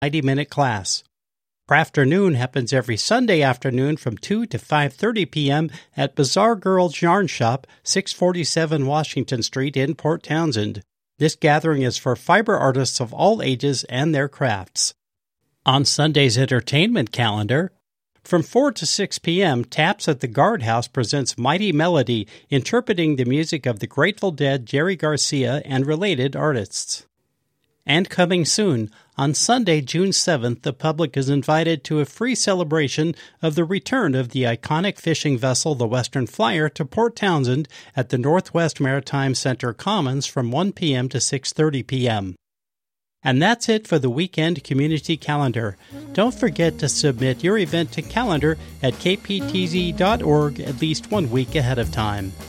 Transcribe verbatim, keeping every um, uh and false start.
ninety-minute class. Crafternoon happens every Sunday afternoon from two to five thirty p.m. at Bizarre Girls Yarn Shop, six forty-seven Washington Street in Port Townsend. This gathering is for fiber artists of all ages and their crafts. On Sunday's entertainment calendar, from four to six p.m., Taps at the Guardhouse presents Mighty Melody, interpreting the music of the Grateful Dead, Jerry Garcia, and related artists. And coming soon, on Sunday, June seventh, the public is invited to a free celebration of the return of the iconic fishing vessel, the Western Flyer, to Port Townsend at the Northwest Maritime Center Commons from one p.m. to six thirty p.m. And that's it for the weekend community calendar. Don't forget to submit your event to calendar at k p t z dot org at least one week ahead of time.